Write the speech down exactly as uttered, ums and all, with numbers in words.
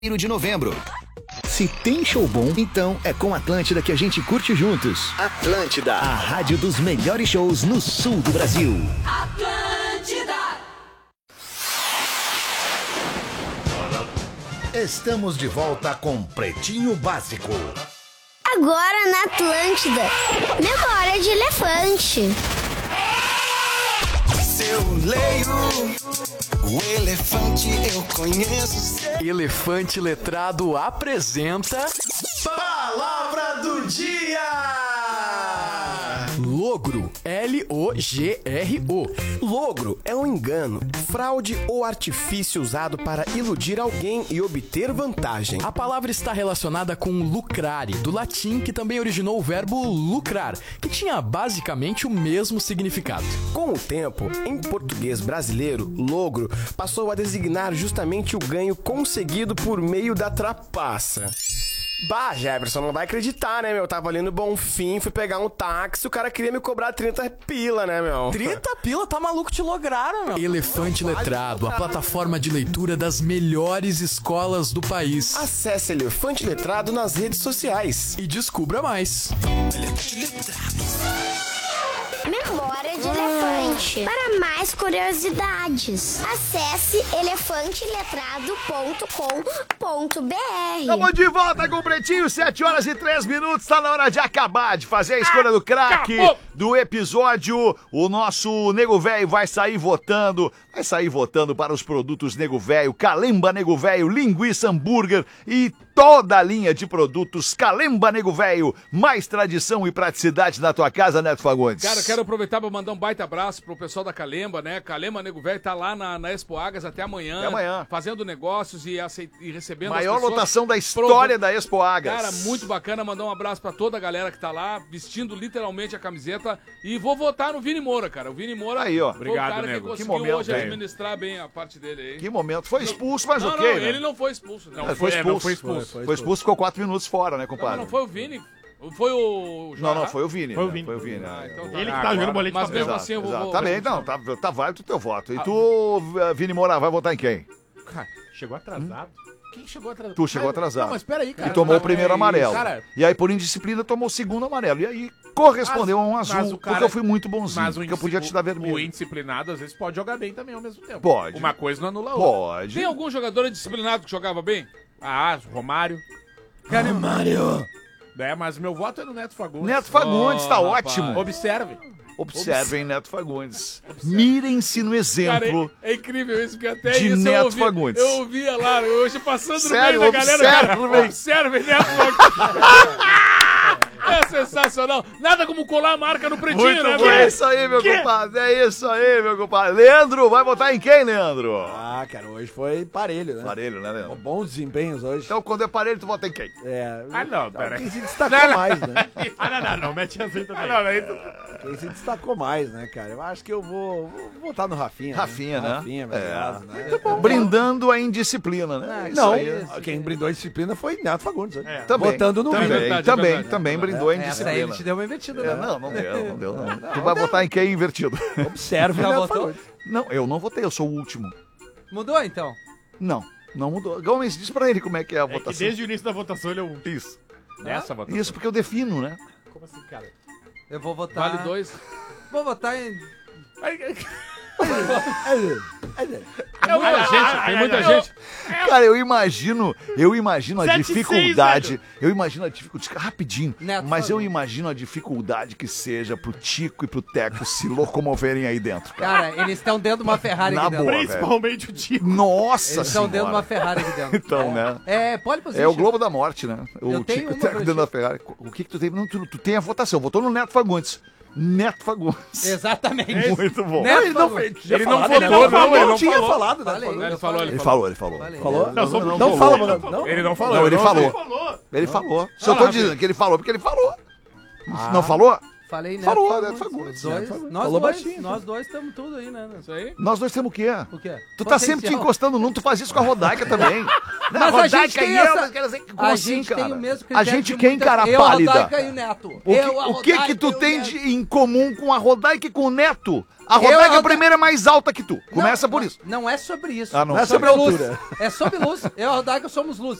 de novembro. Se tem show bom, então é com Atlântida que a gente curte juntos. Atlântida, a rádio dos melhores shows no sul do Brasil. Atlântida! Estamos de volta com Pretinho Básico. Agora na Atlântida, memória de elefante. Se eu leio o elefante, eu conheço. Elefante Letrado apresenta Palavra do Dia! Logro, L O G R O. Logro é um engano, fraude ou artifício usado para iludir alguém e obter vantagem. A palavra está relacionada com lucrare, do latim, que também originou o verbo lucrar, que tinha basicamente o mesmo significado. Com o tempo, em português brasileiro, logro passou a designar justamente o ganho conseguido por meio da trapaça. Bah, Jefferson, não vai acreditar, né, meu? Tava ali no Bonfim, fui pegar um táxi, o cara queria me cobrar trinta pila, né, meu? trinta pila? Tá maluco, te lograram, meu. Elefante Letrado, a plataforma de leitura das melhores escolas do país. Acesse Elefante Letrado nas redes sociais. E descubra mais. Memória de elefante. Para mais curiosidades, acesse elefante letrado ponto com ponto b r. Estamos de volta com o Pretinho, sete horas e três minutos. Tá na hora de acabar de fazer a escolha do craque do episódio. O nosso Nego Velho vai sair votando. Vai sair votando para os produtos Nego Velho, Calemba Nego Velho, linguiça hambúrguer e toda a linha de produtos Calemba Nego Velho. Mais tradição e praticidade na tua casa, Neto Fagundes. Cara, eu quero aproveitar para mandar um baita abraço pro pessoal da Calemba, né? Calemba Nego Velho tá lá na, na Expo Agas até amanhã. Até amanhã. Fazendo negócios e, aceit... e recebendo Maior as pessoas. lotação da história da Expo Agas. Cara, muito bacana. Mandar um abraço pra toda a galera que tá lá, vestindo literalmente a camiseta. E vou votar no Vini Moura, cara. O Vini Moura aí, ó. foi Obrigado, o cara nego. que conseguiu Que momento, hoje velho. administrar bem a parte dele aí. Que momento. Foi expulso, mas não, ok, não, né? ele não foi expulso. Não, Ele foi, foi é, expulso. não foi expulso. Foi, foi, foi expulso, ficou quatro minutos fora, né, compadre? Não, não foi o Vini. Foi o... Não, não, foi o Vini. Foi o né? Vini. Foi o Vini. Ah, né? então tá. Ele que tá jogando boletim. Mas mesmo Exato, assim eu vou... exato. vou- Tá bem, não, tá, tá válido o teu voto. E tu, Vini Moura, vai votar em quem? Cara, chegou atrasado. Quem chegou atrasado? Tu chegou Mas- atrasado. Não, mas peraí, cara. E tomou Não, o primeiro é amarelo. isso, cara. E aí, por indisciplina, tomou o segundo amarelo. E aí, correspondeu a um Mas- azul, mas o cara- porque eu fui muito bonzinho, Mas o porque eu podia te dar O vermelho. indisciplinado, às vezes, pode jogar bem também ao mesmo tempo. Pode. Uma coisa não anula a outra. Pode. Tem algum jogador disciplinado que jogava bem? Ah, Romário. Cara, Mário. É, mas meu voto é no Neto Fagundes. Neto Fagundes, Oh, tá rapaz. ótimo. Observe. Observem Neto Fagundes. Mirem-se no Cara, exemplo. é, é incrível isso, porque até de isso Neto eu, ouvi, Fagundes. eu ouvia lá, hoje passando Sério, no meio da galera. observe, velho. Observe, Neto Fagundes. É sensacional. Nada como colar a marca no pretinho, Muito né, bom. É velho? isso aí, meu compadre. É isso aí, meu compadre. Leandro, vai votar em quem, Leandro? Ah, cara, hoje foi parelho, né? Parelho, né, Leandro? Bons desempenhos hoje. Então, quando é parelho, tu vota em quem? É. Ah, não, pera Quem aí. se destacou mais, né? Ah, não, não, não. Mete assim também. Não, aí tu- Quem se destacou mais, né, cara? Eu acho que eu vou, vou votar no Rafinha. Rafinha, né? Rafinha, meu É. caso, né? Brindando a indisciplina, né? Isso Não, aí. quem brindou a disciplina foi Neto Fagundes. né? Também. Votando no também, Vini. verdade, é também, verdade. também brindou a Essa aí indisciplina. ele te deu uma invertida, É, né? não, não deu, não deu, não. Tu vai votar em quem invertido? Observe Já Neto votou? Fagundes. Não, eu não votei, eu sou o último. Mudou, então? Não, não mudou. Gomes, diz pra ele como é que é a É que votação. desde o início da votação ele é um... Isso. Nessa votação. Isso, porque eu defino, né? Como assim, cara? Eu vou votar... Vale dois. Vou votar em... Tem muita gente, tem muita gente. Cara, eu imagino, eu imagino a Sete, dificuldade, seis, eu imagino a dificuldade, rapidinho, Neto, mas eu falou. imagino a dificuldade que seja pro Tico e pro Teco se locomoverem aí dentro, cara. Cara, eles estão dentro de uma Ferrari Na aqui dentro. boa, Principalmente o Tico. Nossa Eles estão senhora. dentro de uma Ferrari aqui dentro. Então, né? É, pole position. É o Globo da Morte, né? O Eu tenho Tico e o uma Teco pra dentro da ti. Ferrari. O que que tu tem? Não, tu, tu tem a votação, votou no Neto Fagundes. Neto Fagundes. Exatamente. Muito bom. Neto Ele não, Fagundes. tinha Ele não falado, votou, ele não, falou, ele não tinha falou. falado, né? Falei, Ele eu falou, falei. Ele falou, ele falou. Falei. Falou? Não, só Não, Não não fala, falou. mano. Não? Ele não falou. Não, ele não falou. falou. Ele falou. Se eu tô dizendo que ele falou, porque ele falou. Não falou? Falei Neto Falou, Fagundes. Neto Fagundes, Os dois, Neto Fagundes. nós Falou dois, baixinho. nós dois estamos tudo aí, né? Isso aí? Nós dois temos o quê? O quê? Tu tá sempre te Potencial. encostando num, tu faz isso com a Rodaica também. Não, Mas a gente Rodaica tem e eu, essa... mas quer dizer, como a assim, gente cara? tem o mesmo A critério gente de quem, muita- cara, eu, a pálida? Rodaica e o Neto. O que, Eu, a o que que Rodaica tu e o tem Neto. de, em comum com a Rodaica e com o Neto? A Eu, Rodaica a a primeira é mais alta que tu. Começa Não, por não, isso. Não é sobre isso. Ah, não. Não é sobre luz. altura. É sobre luz. Eu e a Rodaica somos luz.